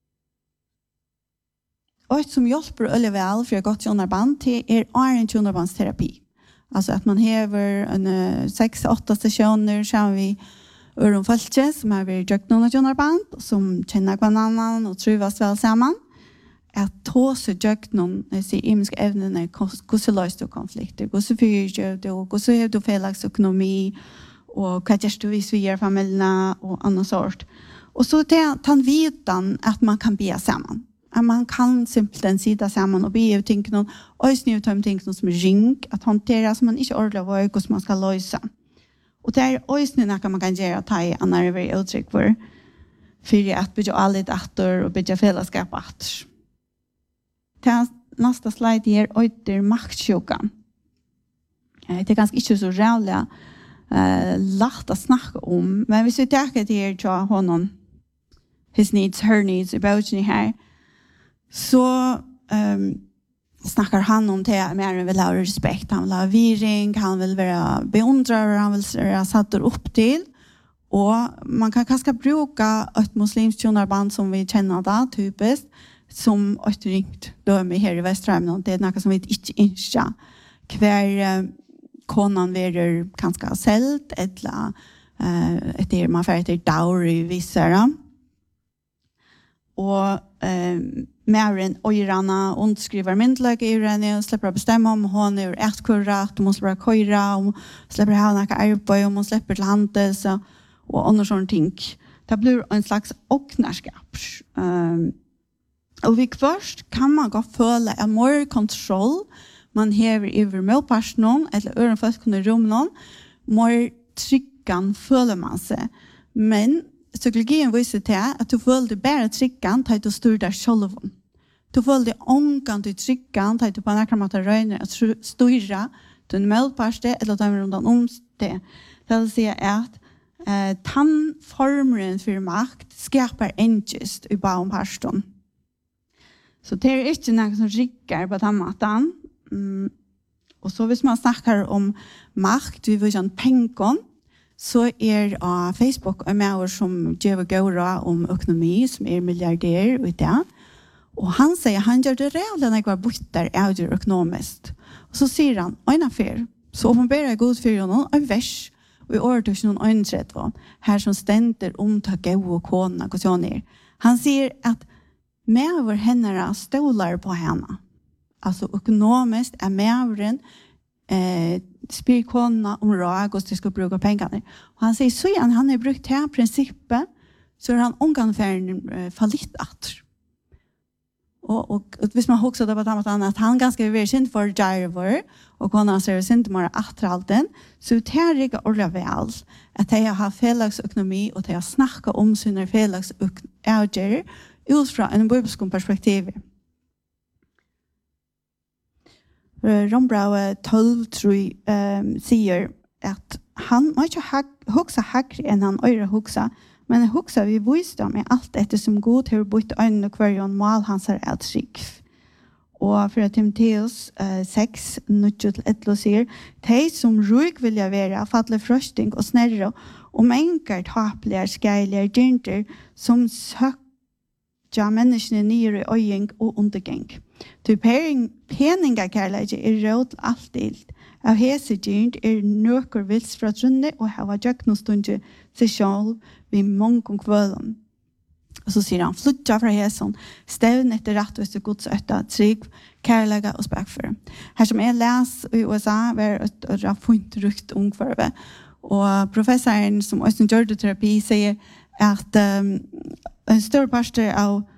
Och ett som hjälper öle väl för att gått tjonarband till är en tjonarbandsterapi. Alltså att man häver en uh, sex, åtta sessioner som vi öron fölkje som har vi dökt någon tjonarband som känner varannan och trivas väl samman. Att ta sig dökt någon i imiska ämnen hur så löst du konflikter, hur så fyrer du, hur så har du felaksekonomi och vad gör du vis vi är familjerna och annan sort. Och så tar vidan att man kan be samman. Att man kan simpelthen sitta samman och be och tänka någon, och snu ta om tänka som ring, att hantera som man inte ordlar vad hur man ska lösa. Och det är också något man kan göra ta i annan över uttryck för, för att bygga allt åter och bygga fällskap åter. Det nästa slide är åter maktsjukan. Det är ganska inte så rävliga Uh, lätt att snacka om. Men hvis vi tänker till till honom, his needs, her needs, about ni här, så um, snackar han om det mer än vill ha respekt. Han vill ha viring, han vill vara beundrare, han vill vara satt upp till. Och man kan kanske bruka ett muslimskt tjonarband som vi känner det typiskt, som ett ringt döme här i Västrämmen. Det är något som vi inte inser. Kvar uh, konan verer kanske sält eller eh uh, det man för det dowry visara. Och eh Maren Oirana och skriver myndlag i Irene och släpper bestämma om hon är ätkurrat och måste bara köra och släpper ha några arbete och måste släpper till handelse och andra sådana ting. Det blir en slags oknarskap. Um, och vi först kan man gå följa en mer kontroll man hever över målpersonen eller öron fast kunna rum någon mer tryggan följer man sig. Men psykologin visar till att du följer bara tryggan till du styr dig själv. Du följer ångan till tryggan till du på några måter röjner att styra den målpersonen eller de runt om det. Det vill säga att eh, tandformen för makt skapar engest i barnpersonen. Så det är inte något som rickar på den maten. Mm. Och så hvis man snackar om makt, vi vill ha pengar, så är uh, Facebook en med som ger gåra om ekonomi, som är miljardär och det. Och han säger han gör det redan när jag var borta är ekonomiskt. Och så säger han, en affär, så uppenbarar jag god för honom, en vers, och i år tog någon önsret var, här som ständer om ta gå och kona, och så ner. Han säger att med vår händerna stolar på henne. Alltså ekonomiskt är mävren eh, spyr kona om råd och ska bruka pengarna. Och han säger så igen, han har brukt det här principet så är han omgångfärden eh, fallit att. Och, och, och hvis man också det på ett annat att han ganska är välkänd för driver och kona ser synd mer attralten, så det här är ordentligt väl att jag har fällagsekonomi och att jag snackar om sina fällagsägare utifrån en bibelsk perspektiv. Rombrau tolv tror um, säger att han må inte huxa hackre än han öra huxa, men huxa vi visdom är allt efter som god har bort ögonen och kvarjon mal hans är ett skik. Och för Timoteus uh, sex, nio till elva säger, de som rik vilja vara fattlig frösting och snärre, och mänkart hapliga, skajliga, djunter som sökja människorna nere i öjning och undergäng. Du peningakärleik er råd allt ilt. Av hese gynt er nøkker vils fra trunne og hava djøknostunde seg sjálv vi mongong kvølum. Och så säger han, flytta från häsen, stävn efter rättvis och godsötta, trygg, kärlega och späckför. Här som jag läs i U S A var ett, ett rappunt rukt ungförve. Och professorn som också gör terapi säger att um, en större parter av